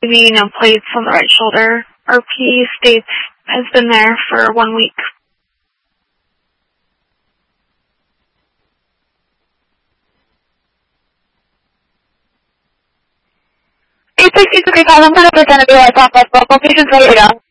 me, plates on the right shoulder. RP states has been there for 1 week. 860 okay, call 100% of your life off, local patients ready to go.